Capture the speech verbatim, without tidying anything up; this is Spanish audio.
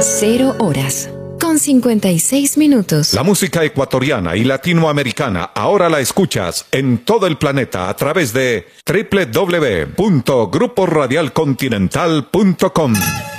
Cero horas, con cincuenta y seis minutos. La música ecuatoriana y latinoamericana ahora la escuchas en todo el planeta a través de doble u doble u doble u punto grupo radial continental punto com.